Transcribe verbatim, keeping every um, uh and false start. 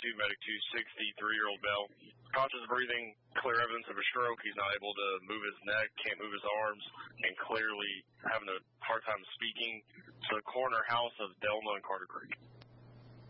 two, Medic two, sixty-three-year-old male. Conscious breathing, clear evidence of a stroke. He's not able to move his neck, can't move his arms, and clearly having a hard time speaking. So, Corner House of Delma and Carter Creek.